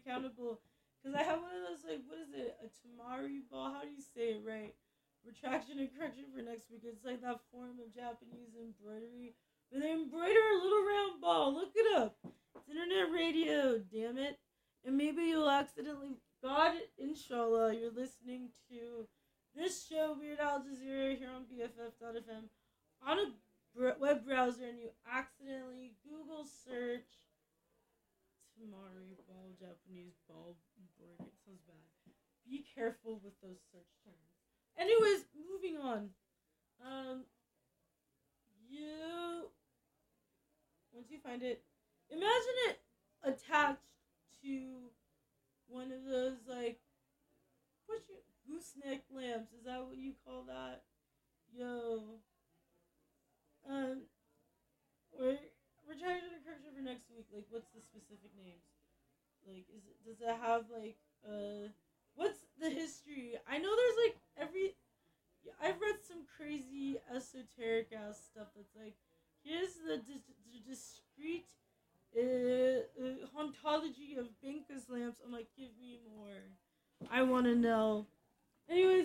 accountable. Because I have one of those, like, what is it? A tamari ball? How do you say it right? Retraction and correction for next week. It's like that form of Japanese embroidery. Where they embroider a little round ball. Look it up. It's internet radio, damn it. And maybe you'll accidentally, God, inshallah, you're listening to this show, Weird Al Jazeera, here on BFF.fm, on a web browser, and you accidentally Google search Tamari ball, Japanese ball embroidery. It sounds bad. Be careful with those search terms. Anyways, moving on. Once you find it, imagine it attached to one of those, like, gooseneck lamps. Is that what you call that? Yo. We're trying to correction for next week. Like, what's the specific names? Like, does it have, like, what's the history? I know there's, like, I've read some crazy esoteric ass stuff that's like, here's the discrete hauntology of Binkus lamps. I'm like, give me more. I want to know. Anyways,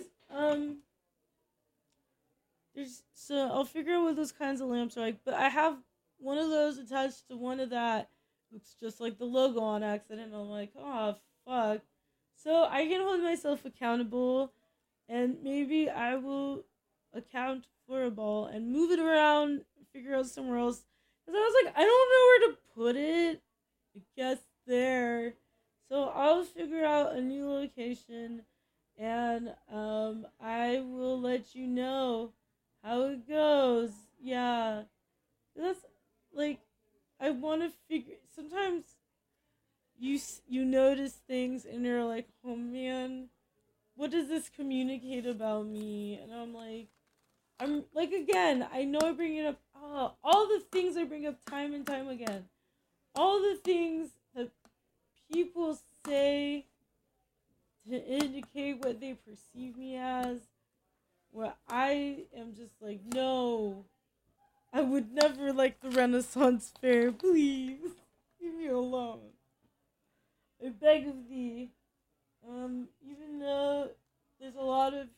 so I'll figure out what those kinds of lamps are like. But I have one of those attached to one of that. Looks just like the logo on accident. I'm like, oh, fuck. So I can hold myself accountable. And maybe I will account for a ball and move it around, figure out somewhere else. Because I was like, I don't know where to put it. I guess there. So I'll figure out a new location. And I will let you know how it goes. Yeah. That's, like, I want to figure... Sometimes you notice things and you're like, oh, man... What does this communicate about me? And I'm like, again, I know I bring it up, all the things I bring up time and time again. All the things that people say to indicate what they perceive me as, where I am just like, no, I would never like the Renaissance Fair, please, leave me alone. I beg of thee. Even though there's a lot of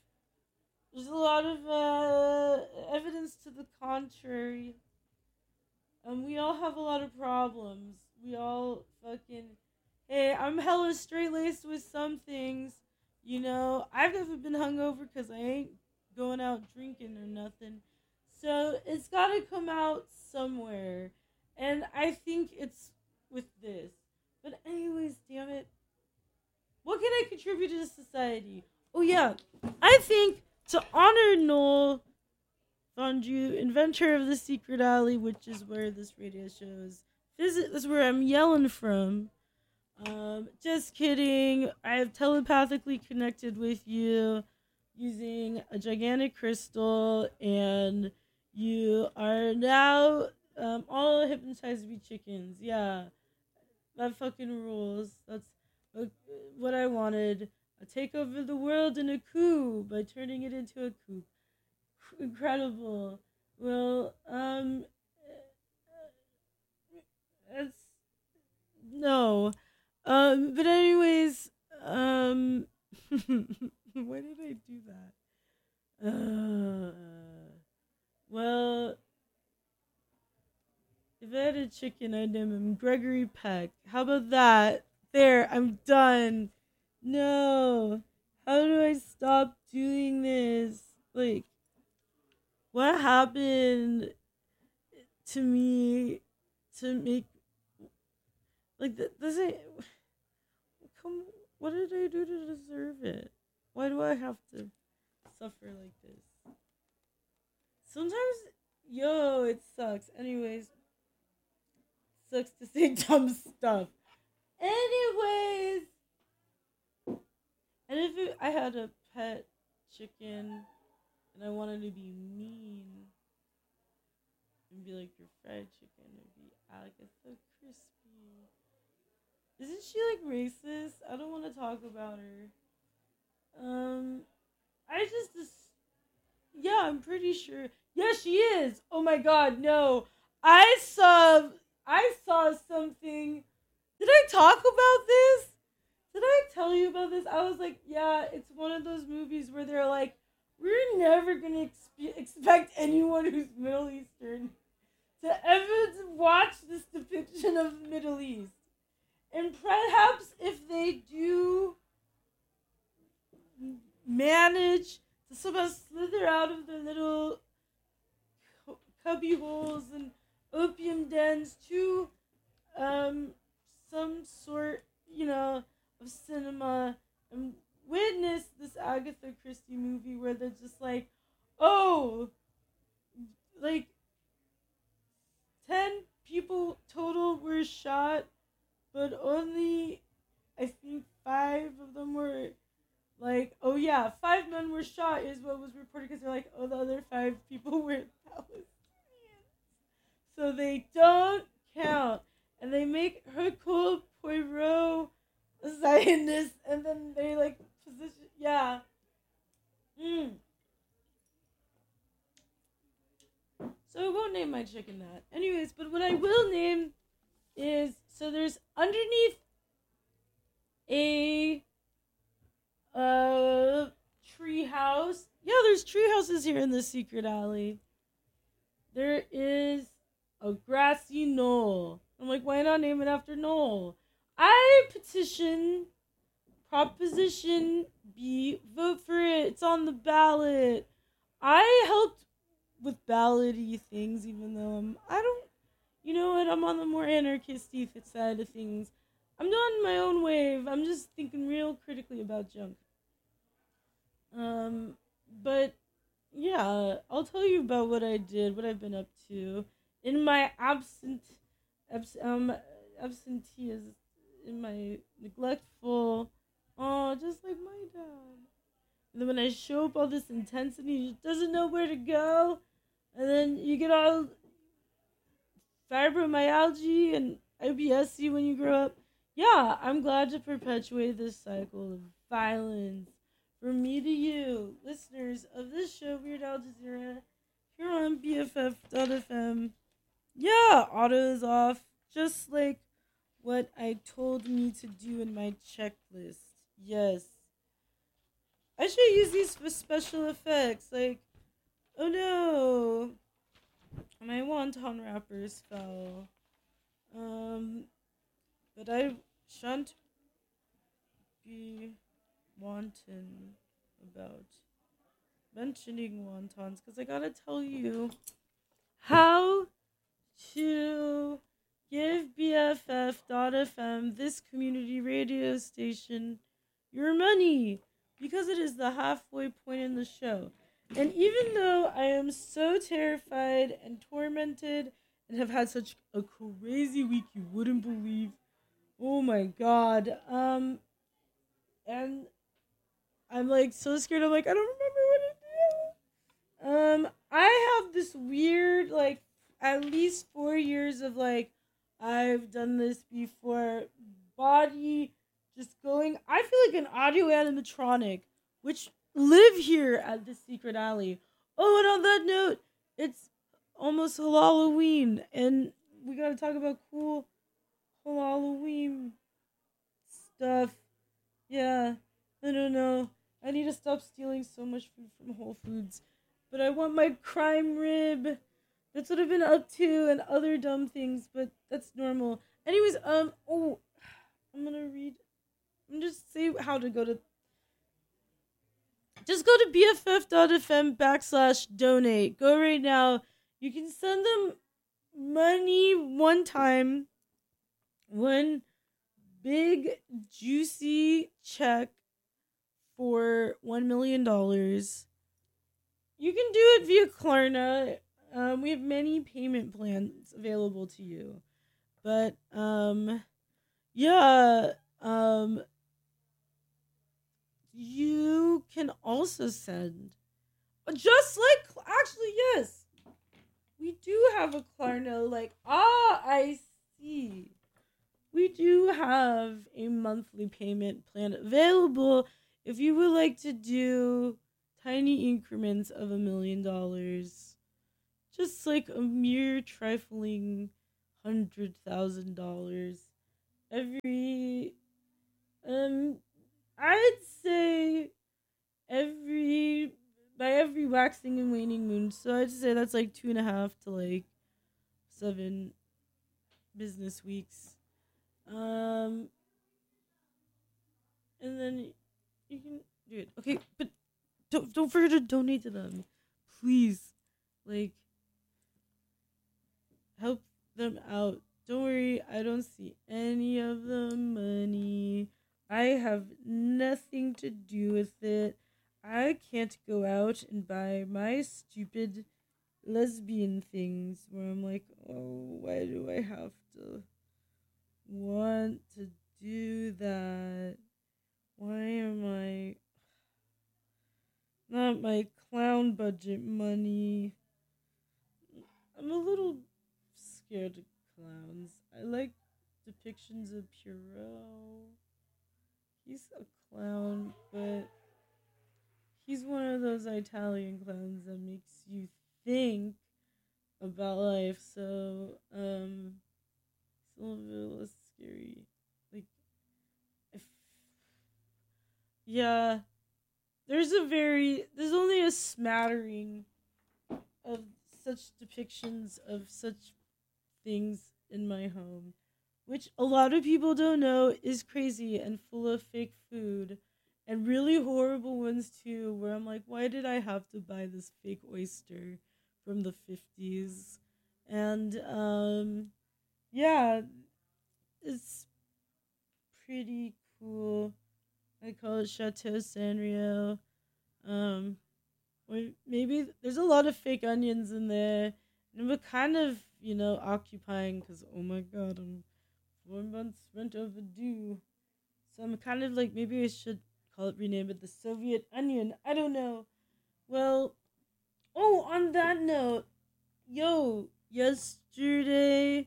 evidence to the contrary. We all have a lot of problems. We all hey, I'm hella straight-laced with some things, you know. I've never been hungover because I ain't going out drinking or nothing. So it's gotta come out somewhere. And I think it's with this. But anyways, damn it. What can I contribute to society? Oh, yeah. I think to honor Noel Fondue, inventor of the Secret Alley, which is where this radio show is. That's where I'm yelling from. Just kidding. I have telepathically connected with you using a gigantic crystal, and you are now all hypnotized to be chickens. Yeah. That fucking rules. That's what I wanted. I take over the world in a coup by turning it into a coup. Incredible. Well, it's no. But anyways, why did I do that? Well, if I had a chicken, I'd name him Gregory Peck. How about that? There, I'm done. No. How do I stop doing this? Like, what happened to me to make... Like, this ain't... What did I do to deserve it? Why do I have to suffer like this? Sometimes, it sucks. Anyways, sucks to say dumb stuff. Anyways, and if I had a pet chicken and I wanted to be mean and be like your fried chicken, it'd be Agatha Crispy. Isn't she like racist? I don't want to talk about her. Yeah, I'm pretty sure. Yeah, she is. Oh my God, no. I saw something. Did I talk about this? tell you about this? I was like, yeah, it's one of those movies where they're like, we're never gonna expect anyone who's Middle Eastern to ever watch this depiction of the Middle East. And perhaps if they do manage to somehow slither out of their little cubby holes and opium dens to some sort, of cinema and witness this Agatha Christie movie where they're just like, oh, like 10 people total were shot, but only, I think, 5 of them were, like, oh yeah, 5 men were shot is what was reported, because they're like, oh, the other 5 people were Palestinians. So they don't count. And they make Hercule Poirot a Zionist, and then they, like, position, yeah. So I won't name my chicken that. Anyways, but what I will name is, so there's underneath a tree house. Yeah, there's tree houses here in the secret alley. There is a grassy knoll. I'm like, why not name it after Knoll? I petition Proposition B. Vote for it. It's on the ballot. I helped with ballot-y things, even though you know what, I'm on the more anarchisty side of things. I'm not in my own wave. I'm just thinking real critically about junk. But yeah, I'll tell you about what I did, what I've been up to in my absenteeism, in my neglectful, just like my dad. And then when I show up all this intensity, he doesn't know where to go, and then you get all fibromyalgia and IBS-C when you grow up. Yeah, I'm glad to perpetuate this cycle of violence from me to you, listeners of this show, Weird Al Jazeera, here on BFF.fm. Yeah, auto is off, just like what I told me to do in my checklist. Yes. I should use these for special effects, like, oh no, my wonton wrappers fell. But I shan't be wanton about mentioning wontons, because I gotta tell you how to give BFF.fm, this community radio station, your money, because it is the halfway point in the show. And even though I am so terrified and tormented and have had such a crazy week you wouldn't believe, oh my god, and I'm like so scared, I'm like, I don't remember what to do. I have this weird, like, at least 4 years of, like, I've done this before, body just going, I feel like an audio animatronic, which live here at the secret alley. Oh, and on that note, it's almost Halloween, and we gotta talk about cool Halloween stuff. Yeah, I don't know. I need to stop stealing so much food from Whole Foods. But I want my crime rib. That's what I've been up to, and other dumb things, but that's normal. Anyways, I'm gonna read. I'm just say how to go to. Just go to bff.fm/donate. Go right now. You can send them money one time. One big, juicy check for $1 million. You can do it via Klarna. We have many payment plans available to you. But, yeah, you can also send, just like, actually, yes, we do have a Klarna, like, I see. We do have a monthly payment plan available if you would like to do tiny increments of $1 million. Just like a mere trifling $100,000 every waxing and waning moon. So I'd say that's like 2.5 to like 7 business weeks. Um, and then you can do it. Okay, but don't forget to donate to them, please. Like, help them out. Don't worry, I don't see any of the money. I have nothing to do with it. I can't go out and buy my stupid lesbian things where I'm like, oh, why do I have to want to do that? Why am I not my clown budget money? I'm a little scared of clowns. I like depictions of Pierrot. He's a clown, but he's one of those Italian clowns that makes you think about life. So, it's a little bit less scary. Like, if yeah, there's only a smattering of such depictions of such things in my home, which a lot of people don't know is crazy and full of fake food and really horrible ones too, where I'm like, why did I have to buy this fake oyster from the 50s? And yeah, it's pretty cool. I call it Chateau Sanrio. Um, or maybe there's a lot of fake onions in there, and I'm kind of, occupying because oh my god, I'm 4 months rent overdue. So I'm kind of like, maybe I should rename it the Soviet Onion. I don't know. Well, oh, on that note, yo, yesterday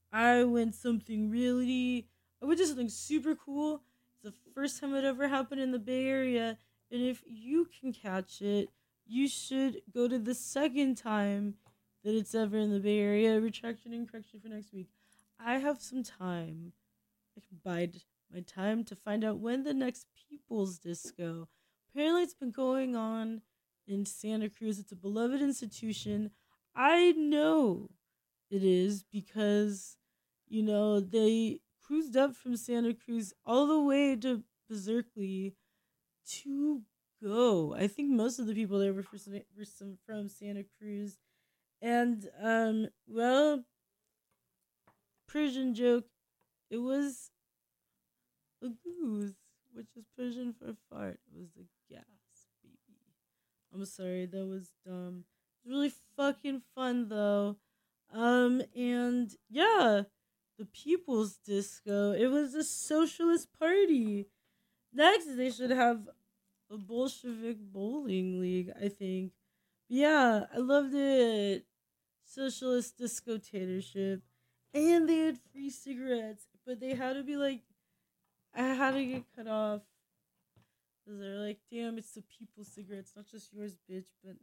I went to something super cool. It's the first time it ever happened in the Bay Area, and if you can catch it, you should go to the second time that it's ever in the Bay Area. Retraction and correction for next week. I have some time. I can bide my time to find out when the next People's Disco. Apparently, it's been going on in Santa Cruz. It's a beloved institution. I know it is because, they cruised up from Santa Cruz all the way to Berkeley to go. I think most of the people there were from Santa Cruz. And, well, Persian joke, it was a goose, which is Persian for fart. It was the gas, baby. I'm sorry, that was dumb. It was really fucking fun though. And yeah, the People's Disco. It was a socialist party. Next, they should have a Bolshevik bowling league, I think. But yeah, I loved it. Socialist discotatorship. And they had free cigarettes, but they had to be like, I had to get cut off. Because they're like, damn, it's the people's cigarettes, not just yours, bitch. But,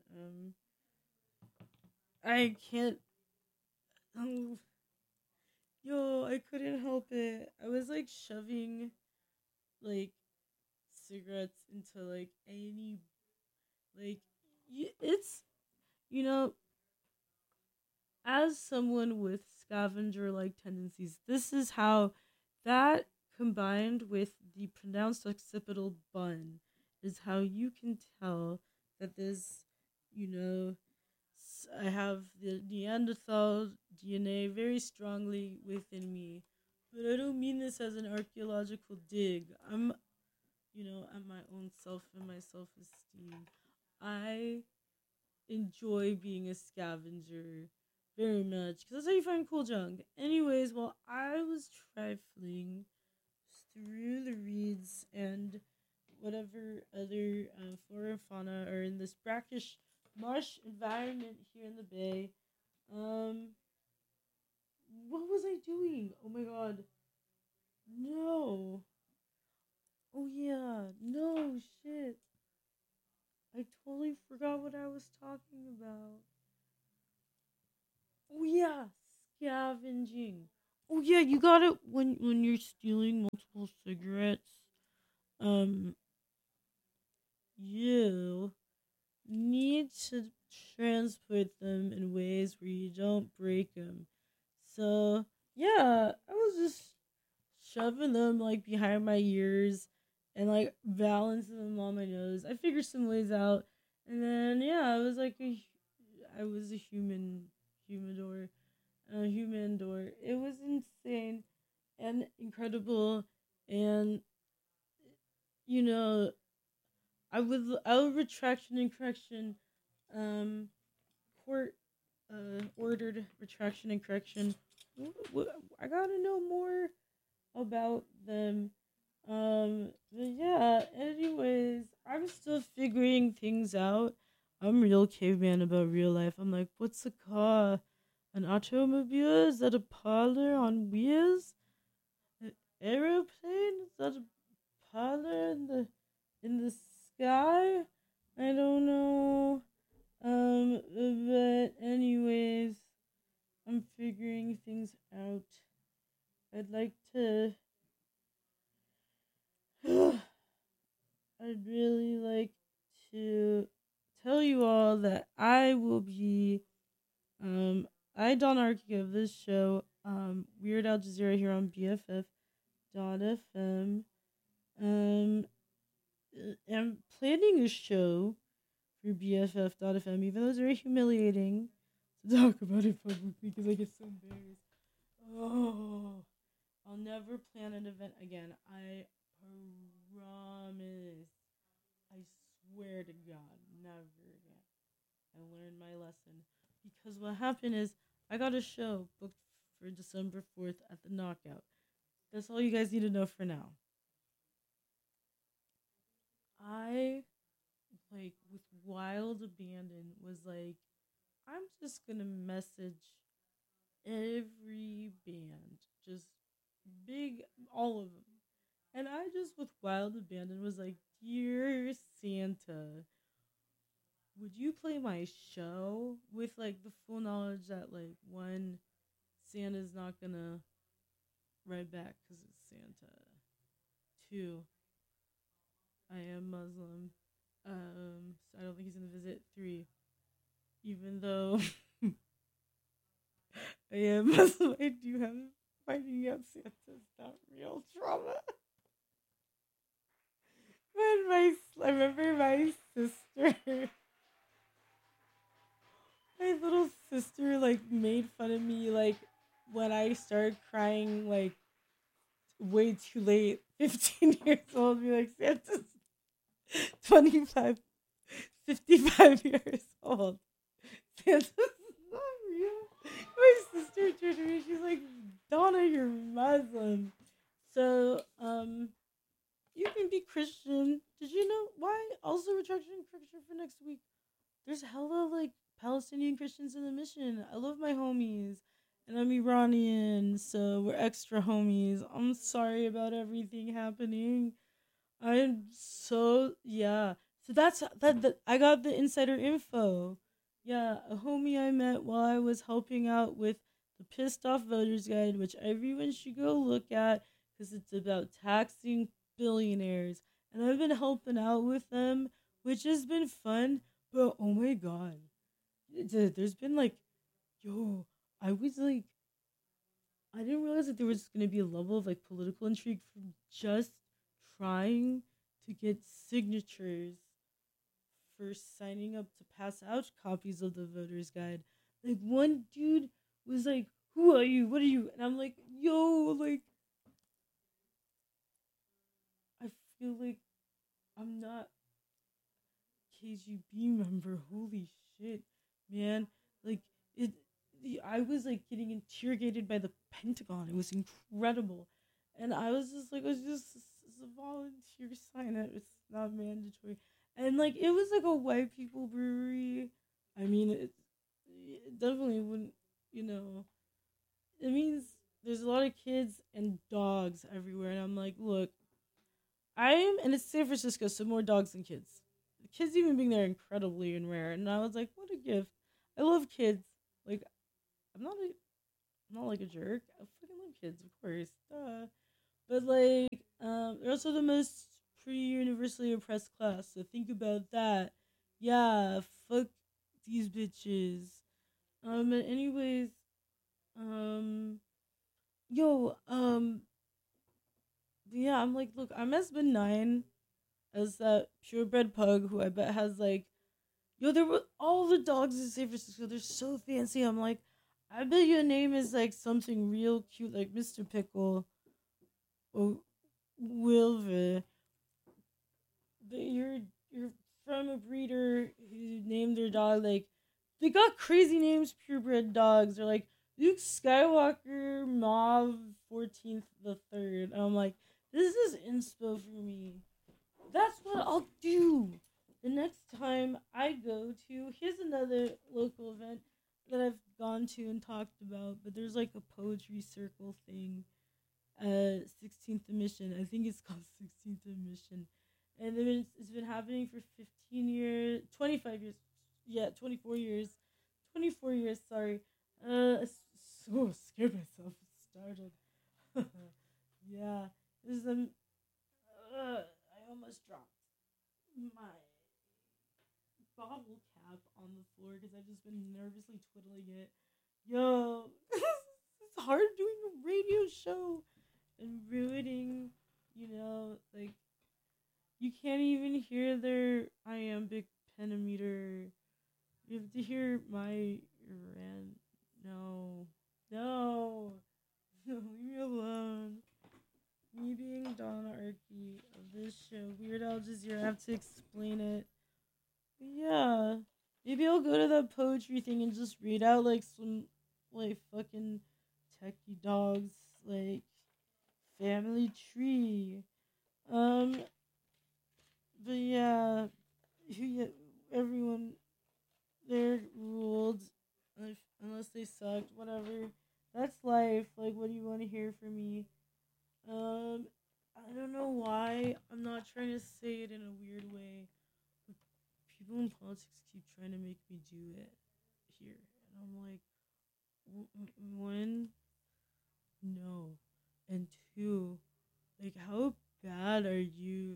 I can't. Oh, yo, I couldn't help it. I was like shoving, like, cigarettes into, like, any. Like, it's, you know, as someone with scavenger like tendencies, this is how that combined with the pronounced occipital bun is how you can tell that this, you know, I have the Neanderthal DNA very strongly within me. But I don't mean this as an archaeological dig. I'm my own self and my self esteem. I enjoy being a scavenger very much because that's how you find cool junk. Anyways, while I was trifling through the reeds and whatever other flora and fauna are in this brackish marsh environment here in the bay, um, what was I doing? Oh my god, no. Oh yeah, no shit. I totally forgot what I was talking about. Oh yeah, scavenging. Oh yeah, you got it when you're stealing multiple cigarettes. Um, you need to transport them in ways where you don't break them. So yeah, I was just shoving them like behind my ears and like balancing them on my nose. I figured some ways out, and then yeah, I was a humidor, a human door. It was insane and incredible, and you know, I would retraction and correction, um, court ordered retraction and correction. I gotta know more about them. But yeah, anyways, I'm still figuring things out. I'm real caveman about real life. I'm like, what's a car? An automobile? Is that a parlor on wheels? An aeroplane? Is that a parlor in the sky? I don't know. But anyways, I'm figuring things out. I'd like to I'd really like to tell you all that I will be I Don Arky of this show, Weird Al Jazeera here on BFF.fm. Um I'm planning a show for BFF.fm, even though it's very humiliating to talk about it publicly because I get so embarrassed. Oh, I'll never plan an event again. I promise. I swear to God, never again. I learned my lesson. Because what happened is, I got a show booked for December 4th at the Knockout. That's all you guys need to know for now. I, like, with wild abandon, was like, I'm just gonna message every band. Just big, all of them. And I just, with wild abandon, was like, Dear Santa, would you play my show with like the full knowledge that like one, Santa's not gonna write back because it's Santa. Two, I am Muslim. So I don't think he's gonna visit. Three, even though I am Muslim, I do have finding out Santa's not real trauma. I remember my sister, my little sister, like made fun of me like when I started crying like way too late, 15 years old, be like, Santa's 25, 55 years old. Santa's not real. My sister turned to me, she's like, Donna, you're Muslim. So, you can be Christian. Did you know why? Also, retraction and correction for next week. There's hella like Palestinian Christians in the mission. I love my homies. And I'm Iranian, so we're extra homies. I'm sorry about everything happening. I'm so yeah. So that I got the insider info. Yeah, a homie I met while I was helping out with the Pissed Off Voters Guide, which everyone should go look at because it's about taxing billionaires. And I've been helping out with them, which has been fun. But oh my god, there's been like, yo, I was like, I didn't realize that there was going to be a level of like political intrigue from just trying to get signatures for signing up to pass out copies of the voter's guide. Like one dude was like, "Who are you? What are you?" And I'm like, "Yo, like I feel like I'm not KGB member. Holy shit, man! Like it. I was like getting interrogated by the Pentagon. It was incredible, and I was just like, it's a volunteer sign up. It's not mandatory, and like it was like a white people brewery. I mean, it definitely wouldn't. You know, it means there's a lot of kids and dogs everywhere, and I'm like, look, and it's San Francisco, so more dogs than kids. The kids even being there incredibly and rare, and I was like, what a gift. I love kids. Like I'm not like a jerk. I fucking love kids, of course. Duh. But they're also the most pretty universally oppressed class. So think about that. Yeah, fuck these bitches. And anyways, um, yo, yeah, I'm like, look, I'm as benign as that purebred pug who I bet has like, yo, there were all the dogs in San Francisco. They're so fancy. I'm like, I bet your name is like something real cute, like Mr. Pickle or Wilver. But you're from a breeder who named their dog like they got crazy names. Purebred dogs. They're like Luke Skywalker, Mauve 14th the Third. And I'm like, this is inspo for me. That's what I'll do the next time I go to. Here's another local event that I've gone to and talked about. But there's like a poetry circle thing. 16th emission. I think it's called 16th emission, and it's been happening for 15 years, 25 years, yeah, 24 years, 24 years. Sorry, I so scared myself. Startled. Yeah, this is I almost dropped my bottle cap on the floor because I've just been nervously twiddling it. Yo, it's hard doing a radio show and ruining, like you can't even hear their iambic pentameter. You have to hear my rant. No, no, leave me alone. Me being Donna Arky of this show, Weird Al Jazeera, I have to explain it. But yeah, maybe I'll go to that poetry thing and just read out like some like fucking techie dogs like family tree. Um, but yeah, everyone they're ruled unless they sucked. Whatever. That's life. Like, what do you want to hear from me? Um, I don't know why. I'm not trying to say it in a weird way. But people in politics keep trying to make me do it here, and I'm like, one, no, and two, like, how bad are you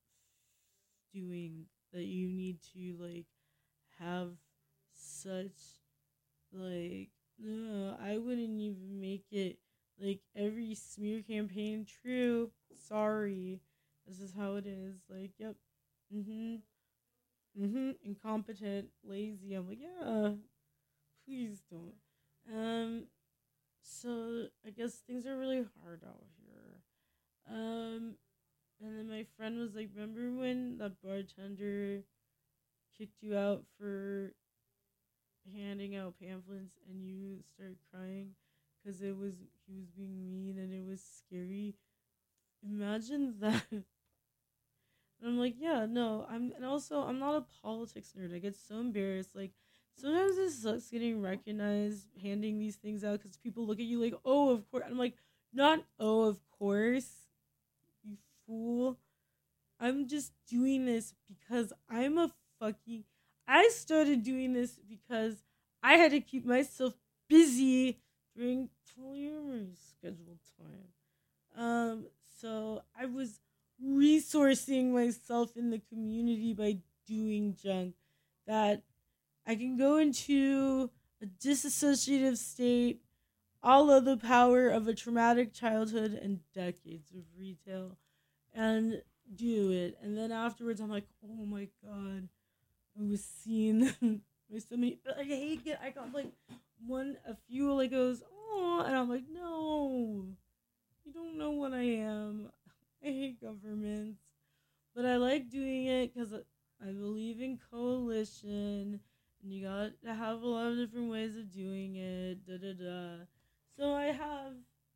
doing that you need to like have such like no, I wouldn't even make it like every smear campaign true. Sorry. This is how it is. Like, yep. Mhm. Mhm. Incompetent, lazy. I'm like, yeah. Please don't. Um so I guess things are really hard out here. And then my friend was like, remember when that bartender kicked you out for handing out pamphlets and you start crying because it was he was being mean and it was scary. Imagine that. And I'm like, yeah, no, and also I'm not a politics nerd. I get so embarrassed. Like sometimes it sucks getting recognized, handing these things out because people look at you like, oh, of course. I'm like, not oh, of course, you fool. I'm just doing this because I'm a fucking. I started doing this because I had to keep myself busy during polyamorous scheduled time. So I was resourcing myself in the community by doing junk that I can go into a disassociative state, all of the power of a traumatic childhood and decades of retail and do it. And then afterwards, I'm like, oh my god, I was seen by so many. I hate it. I got like a few like goes, oh, and I'm like, no, you don't know what I am. I hate governments, but I like doing it because I believe in coalition, and you got to have a lot of different ways of doing it. Da da da. So I have.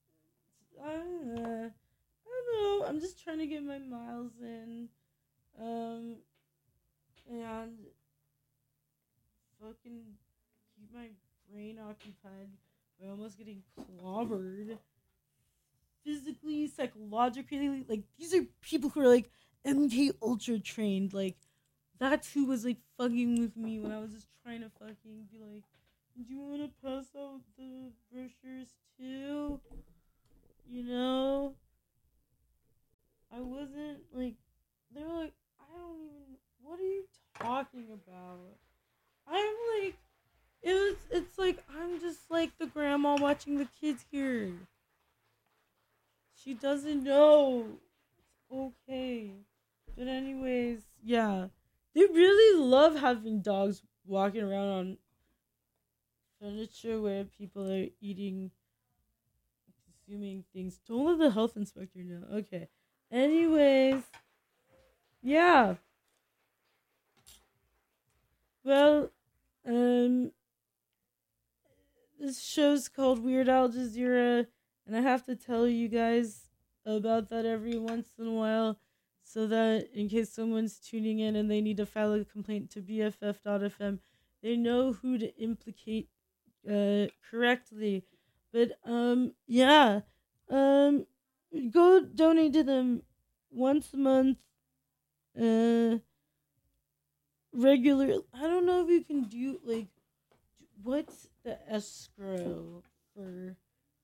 I don't know. I'm just trying to get my miles in. Um, and fucking keep my brain occupied by almost getting clobbered physically, psychologically. Like these are people who are like MK Ultra trained. Like that's who was like fucking with me when I was just trying to fucking be like, do you want to pass out the brochures too? You know, I wasn't like they were like, I don't even. What are you talking about. I'm like, it's like I'm just like the grandma watching the kids here. She doesn't know. Okay. But anyways, yeah. They really love having dogs walking around on furniture where people are eating, consuming things. Don't let the health inspector know. Okay. Anyways, yeah. Well, um, this show's called Weird Al Jazeera, and I have to tell you guys about that every once in a while, so that in case someone's tuning in and they need to file a complaint to BFF.fm, they know who to implicate correctly. But yeah, um, go donate to them once a month. Uh, regular. I don't know if you can do like what's the escrow for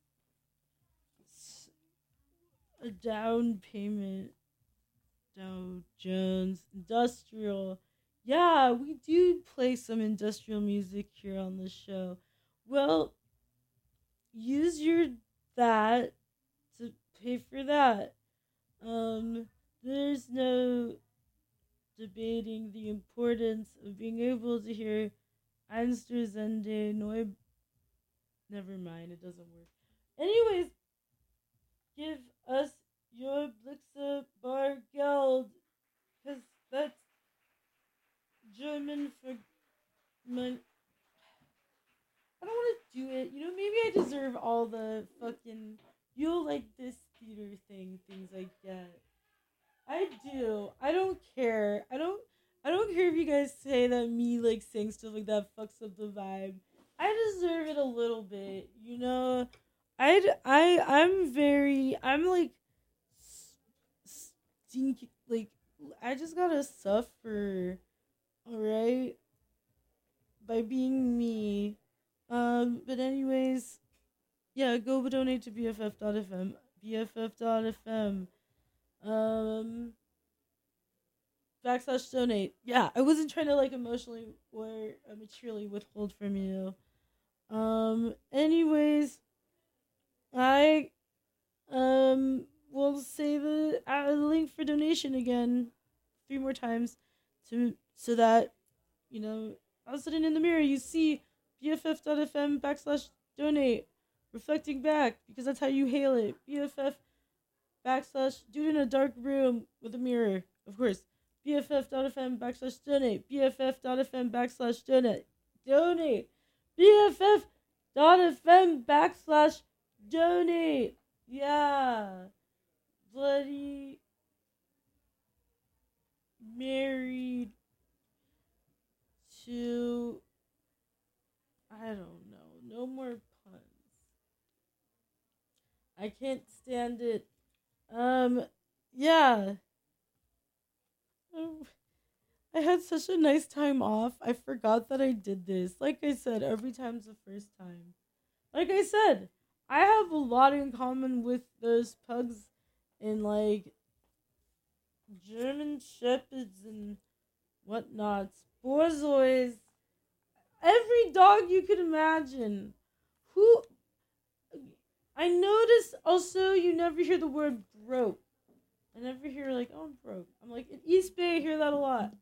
a down payment. Dow Jones Industrial. Yeah, we do play some industrial music here on the show. Well, use your that to pay for that. There's no debating the importance of being able to hear Einstürzende Neu. Never mind, it doesn't work. Anyways, give us your Blixa Bar Geld, because that's German for mon- I don't want to do it. You know, maybe I deserve all the fucking you'll like this theater things I get. I do. I don't care. I don't care if you guys say that me like saying stuff like that fucks up the vibe. I deserve it a little bit, you know. I'm like stinky like I just gotta suffer, alright? By being me. But anyways, yeah, go donate to BFF.fm. BFF.fm. Um, backslash donate. Yeah, I wasn't trying to like emotionally or materially withhold from you. Anyways, I will say the link for donation again 3 more times to so that you know I was sitting in the mirror. You see BFF.fm backslash donate reflecting back because that's how you hail it. BFF backslash dude in a dark room with a mirror, of course. BFF.fm backslash donate. BFF.fm backslash donate. Donate. BFF.fm backslash donate. Yeah. Bloody married to I don't know. No more puns. I can't stand it. Yeah. Um, I had such a nice time off. I forgot that I did this. Like I said, every time's the first time. Like I said, I have a lot in common with those pugs and like German shepherds and whatnots. Borzois. Every dog you could imagine. Who I noticed also you never hear the word broke. I never hear like, oh, I'm broke. I'm like, in East Bay, I hear that a lot.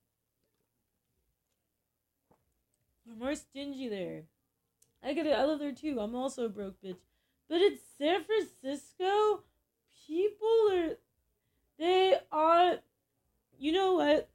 We're more stingy there. I get it. I live there too. I'm also a broke bitch. But in San Francisco, people are, they are, you know what?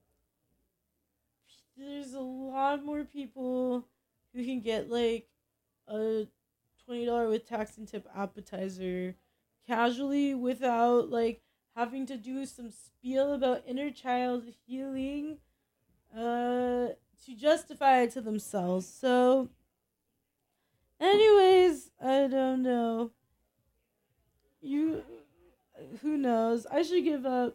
There's a lot more people who can get like a $20 with tax and tip appetizer casually without like having to do some spiel about inner child healing to justify it to themselves. So anyways, I don't know. You who knows? I should give up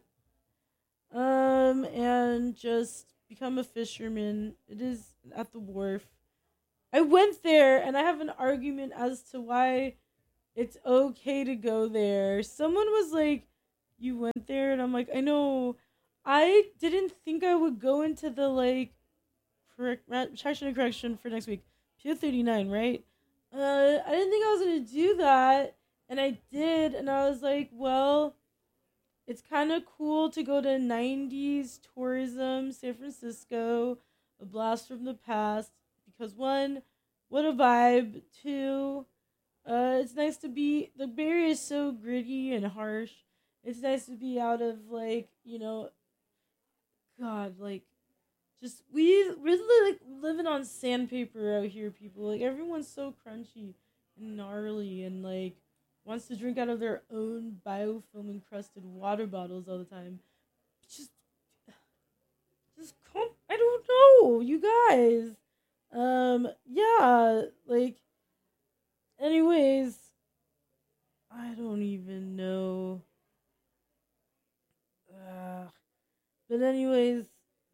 and just become a fisherman. It is at the wharf. I went there and I have an argument as to why it's okay to go there. Someone was like, "You went there," and I'm like, "I know." I didn't think I would go into the like retraction and correction for next week. Pier 39, right? I didn't think I was gonna do that, and I did, and I was like, well, it's kind of cool to go to 90s tourism, San Francisco, a blast from the past. Because one, what a vibe. Two, it's nice to be. The Bay Area is so gritty and harsh. It's nice to be out of like God, like just we really like living on sandpaper out here, people. Like everyone's so crunchy and gnarly and like wants to drink out of their own biofilm encrusted water bottles all the time. Just just come I don't know, you guys. Yeah, like anyways, I don't even know. But anyways,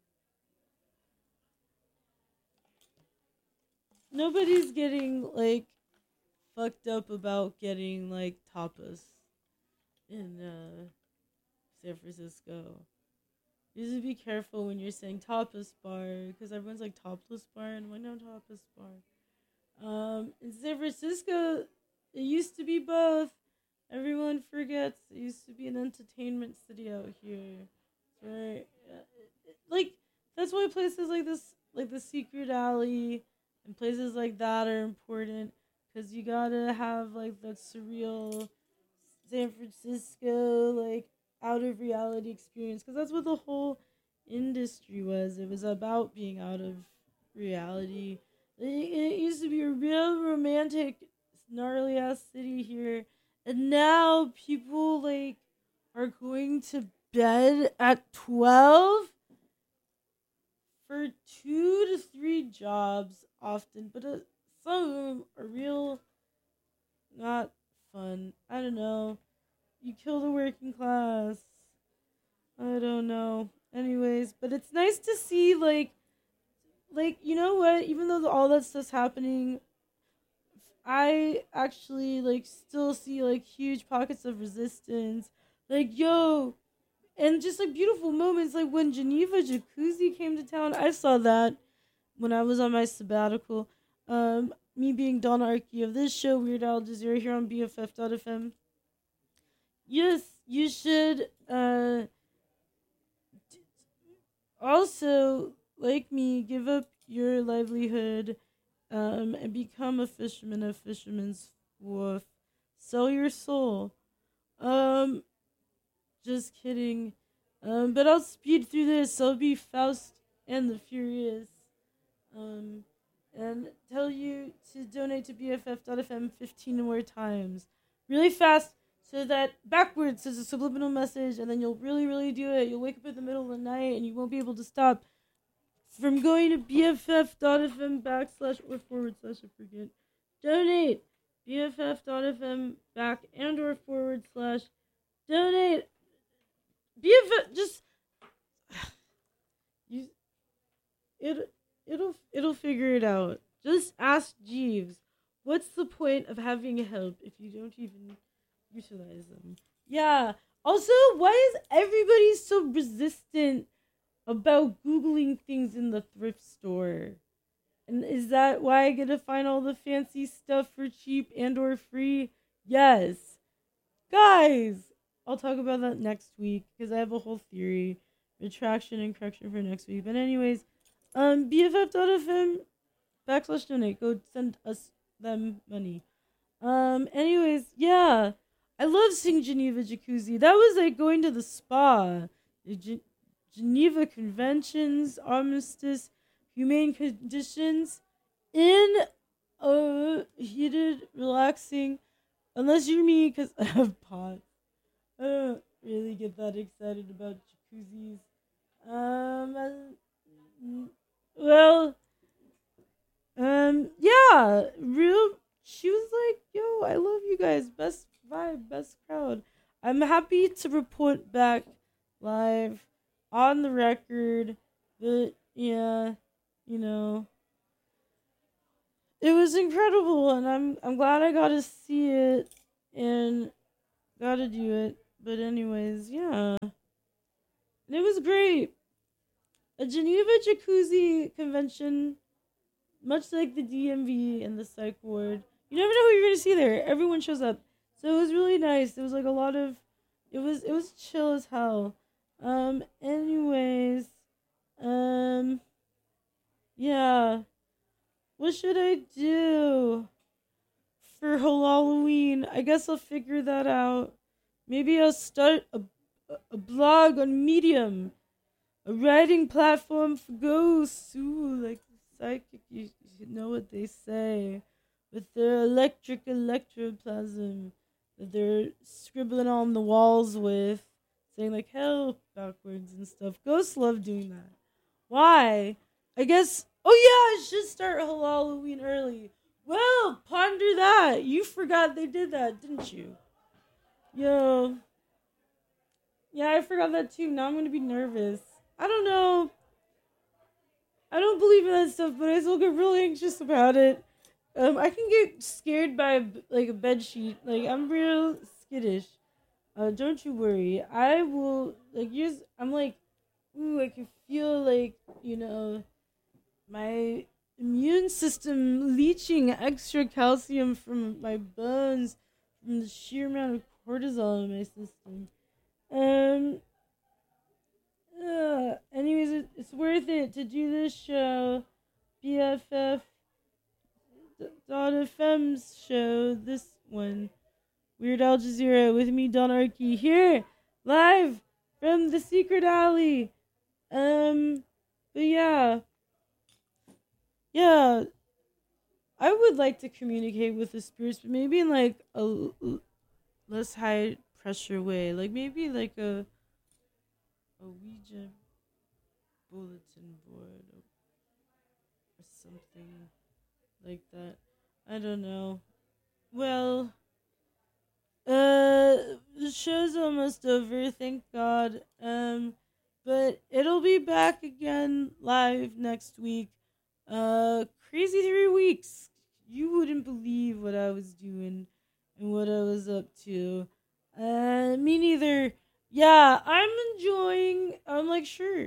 nobody's getting like fucked up about getting like tapas in San Francisco. You just be careful when you're saying tapas bar because everyone's like topless bar and I'm like no tapas bar. In San Francisco, it used to be both. Everyone forgets it used to be an entertainment city out here. Right? Like that's why places like this, like the Secret Alley, and places like that are important because you gotta have like that surreal San Francisco like out of reality experience because that's what the whole industry was. It was about being out of reality. It used to be a real romantic, gnarly ass city here, and now people like are going to bed at 12 for 2 to 3 jobs often, but some of them are real not fun. I don't know. You kill the working class. I don't know. Anyways, but it's nice to see like you know what? Even though all that stuff's happening, I actually like still see like huge pockets of resistance. Like yo, and just like beautiful moments like when Geneva Jacuzzi came to town. I saw that when I was on my sabbatical. Me being Donna Archie of this show, Weird Al Jazeera here on BFF.fm. Yes, you should also, like me, give up your livelihood and become a fisherman of Fisherman's Wharf. Sell your soul. Um, just kidding. But I'll speed through this. I'll be Faust and the Furious. Um, and tell you to donate to BFF.fm 15 more times. Really fast so that backwards is a subliminal message and then you'll really, really do it. You'll wake up in the middle of the night and you won't be able to stop from going to BFF.fm backslash or forward slash I forget. Donate. BFF.fm back and or forward slash donate. BFF just you it it'll figure it out. Just ask Jeeves. What's the point of having help if you don't even utilize them? Yeah. Also, why is everybody so resistant about Googling things in the thrift store? And is that why I get to find all the fancy stuff for cheap and or free? Yes. Guys, I'll talk about that next week because I have a whole theory. Retraction and correction for next week. But anyways, BFF.fm backslash donate. Go send us them money. Anyways, yeah. I love seeing Geneva Jacuzzi. That was like going to the spa. The Geneva Conventions, Armistice, Humane Conditions, in a heated, relaxing, unless you're me, because I have pots. I don't really get that excited about jacuzzis. Well, yeah, real. She was like, "Yo, I love you guys. Best vibe, best crowd." I'm happy to report back live on the record that yeah, you know, it was incredible, and I'm glad I got to see it and got to do it. But anyways, yeah, And it was great. A Geneva Jacuzzi convention, much like the DMV and the psych ward. You never know who you're gonna see there. Everyone shows up. So it was really nice. It was like a lot of it was chill as hell. Anyways, um yeah. What should I do for Halloween? I guess I'll figure that out. Maybe I'll start a blog on Medium, a writing platform for ghosts. Ooh, like psychic, you know what they say. With their electric electroplasm that they're scribbling on the walls with, saying like help backwards and stuff. Ghosts love doing that. Why? I guess. Oh yeah, I should start Halloween early. Well, ponder that. You forgot they did that, didn't you? Yo. Yeah, I forgot that too. Now I'm gonna be nervous. I don't know. I don't believe in that stuff, but I still get really anxious about it. I can get scared by like a bed sheet. Like I'm real skittish. Don't you worry. I will like use. I'm like, ooh, I can feel like my immune system leaching extra calcium from my bones from the sheer amount of cortisol in my system. Um. Anyways, it's worth it to do this show. BFF.FM's show. This one. Weird Al Jazeera with me, Don Arky, here, live from the Secret Alley. But yeah. Yeah. I would like to communicate with the spirits, but maybe in like less high pressure way. Like maybe like a Ouija bulletin board or something like that. I don't know. Well, the show's almost over, thank God. But it'll be back again live next week. Crazy 3 weeks. You wouldn't believe what I was doing and what I was up to. Me neither. Yeah, I'm enjoying. I'm like, sure.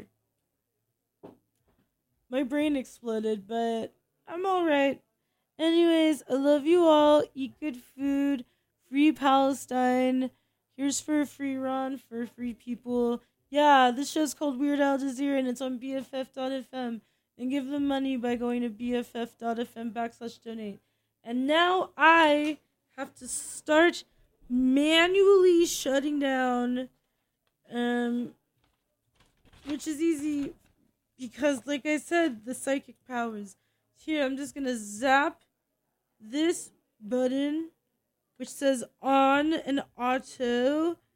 My brain exploded, but I'm alright. Anyways, I love you all. Eat good food. Free Palestine. Here's for a free Ron for free people. Yeah, this show's called Weird Al Jazeera and it's on BFF.fm. And give them money by going to BFF.fm/donate. And now I have to start manually shutting down, which is easy because, like I said, the psychic powers. Here, I'm just gonna zap this button, which says on and auto,